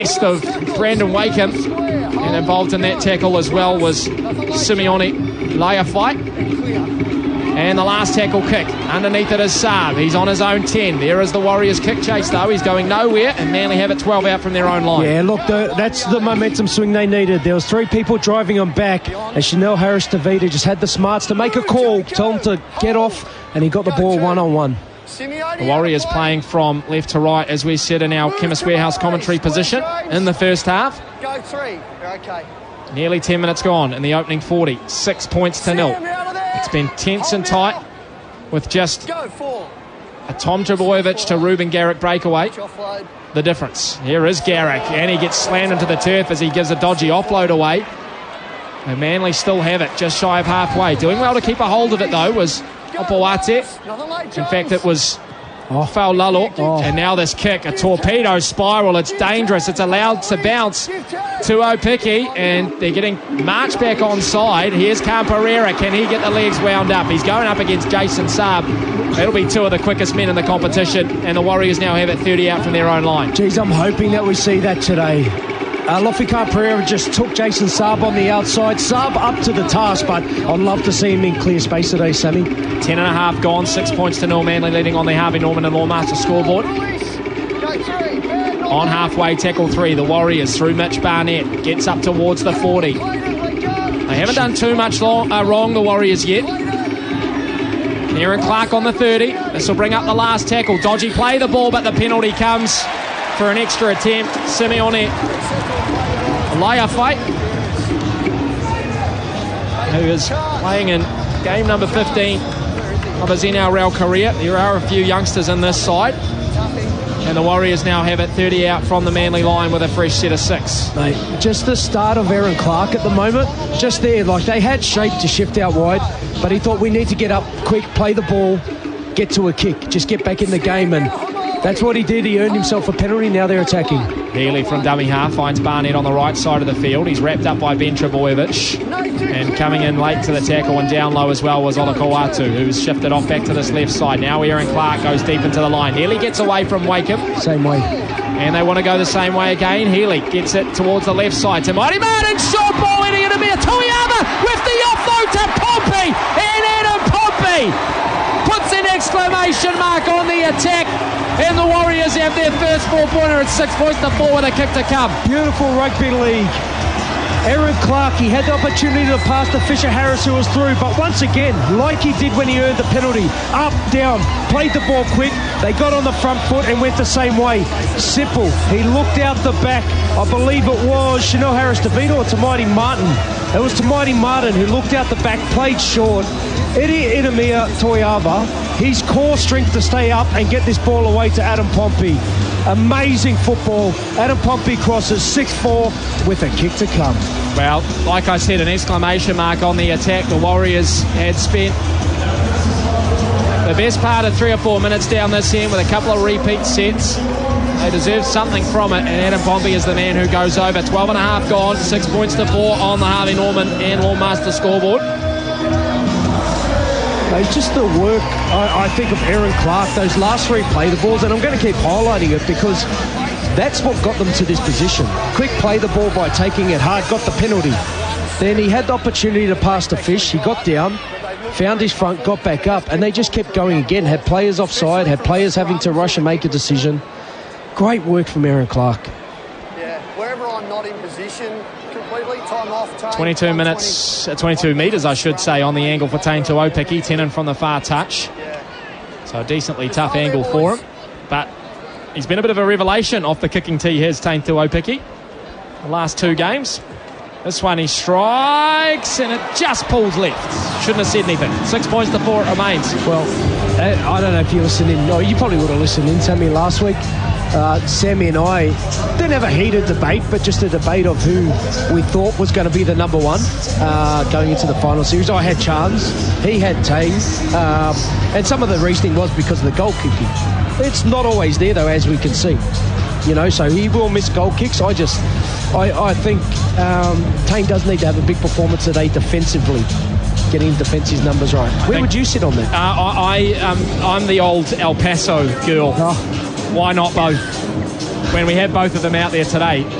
Best of Brandon Wakeham, and involved in that tackle as well was Simeone Laiafai. And the last tackle kick, underneath it is Saab. He's on his own 10. There is the Warriors kick chase though. He's going nowhere, and Manly have it 12 out from their own line. Yeah, look, that's the momentum swing they needed. There was 3 people driving them back, and Chanel Harris-Tavita just had the smarts to make a call, tell him to get off, and he got the ball one-on-one. The Warriors playing from left to right, as we said in our Chemist Warehouse commentary position in the first half. Go 3. Okay. Nearly 10 minutes gone in the opening 40. 6 points to 0. It's been tense and tight with just a Tom Trbojevic to Ruben Garrick breakaway. The difference. Here is Garrick, and he gets slammed into the turf as he gives a dodgy offload away. And Manly still have it just shy of halfway. Doing well to keep a hold of it though was Opoate. In fact, it was Faulalo. And now this kick, a torpedo spiral. It's dangerous. It's allowed to bounce to Opiki, and they're getting marched back onside. Here's Camperera. Can he get the legs wound up? He's going up against Jason Saab. That'll be 2 of the quickest men in the competition, and the Warriors now have it 30 out from their own line. Geez, I'm hoping that we see that today. Loficar Pereira just took Jason Saab on the outside. Saab up to the task, but I'd love to see him in clear space today, Sammy. 10.5 gone, 6 points to 0. Manly leading on the Harvey Norman and Lawmaster scoreboard. On halfway, tackle 3. The Warriors through Mitch Barnett. Gets up towards the 40. They haven't done too much wrong, the Warriors, yet. Aaron Clark on the 30. This will bring up the last tackle. Dodgy play the ball, but the penalty comes for an extra attempt. Simeone Laiafai, who is playing in game number 15 of his NRL career. There are a few youngsters in this side, and the Warriors now have it 30 out from the Manly line with a fresh set of 6. Mate, just the start of Aaron Clark at the moment, just there, like they had shape to shift out wide, but he thought we need to get up quick, play the ball, get to a kick, just get back in the game, and that's what he did. He earned himself a penalty. Now they're attacking. Healy from dummy half finds Barnett on the right side of the field. He's wrapped up by Ben Trbojevic. And coming in late to the tackle and down low as well was Olakau'atu, who's shifted off back to this left side. Now Aaron Clark goes deep into the line. Healy gets away from Wakeham. Same way. And they want to go the same way again. Healy gets it towards the left side to Mighty Martin. Short ball into Itamir. Toyama with the offload to Pompey. And Adam Pompey puts an exclamation mark on the attack. And the Warriors have their first 4-pointer at 6 points to 4 with a kick to come. Beautiful rugby league. Aaron Clark, he had the opportunity to pass to Fisher Harris, who was through, but once again, like he did when he earned the penalty, up, down, played the ball quick, they got on the front foot and went the same way. Simple. He looked out the back. I believe it was Chanel Harris-Tavita or Tamati Martin. It was Tamati Martin who looked out the back, played short. Itamir Toyava, his core strength to stay up and get this ball away to Adam Pompey. Amazing football. Adam Pompey crosses 6-4 with a kick to come. Well, like I said, an exclamation mark on the attack. The Warriors had spent the best part of 3 or 4 minutes down this end with a couple of repeat sets. They deserve something from it, and Adam Pompey is the man who goes over. 12.5 gone, 6 points to 4 on the Harvey Norman and Lawmaster scoreboard. Just the work, I think, of Aaron Clark, those last 3 play the balls, and I'm going to keep highlighting it because that's what got them to this position. Quick play the ball by taking it hard, got the penalty. Then he had the opportunity to pass to Fish. He got down, found his front, got back up, and they just kept going again. Had players offside, had players having to rush and make a decision. Great work from Aaron Clark. Yeah, wherever I'm not in position, completely time off. 22 minutes, 22 metres, I should say, on the angle for Taine to Opiki. Tenen from the far touch. So a decently tough angle for him. But he's been a bit of a revelation off the kicking tee, has Taine to Opiki. The last 2 games. This one he strikes and it just pulls left. Shouldn't have said anything. 6 points to 4 it remains. Well, I don't know if you listened in. No, you probably would have listened in, Sammy, last week. Sammy and I didn't have a heated debate, but just a debate of who we thought was going to be the number 1 going into the final series. I had Chance, he had Taine, and some of the reasoning was because of the goal kicking. It's not always there, though, as we can see. You know, so he will miss goal kicks. I think Taine does need to have a big performance today defensively, getting defensive numbers right. Where would you sit on that? I'm the old El Paso girl. Why not both? when we have both of them out there today.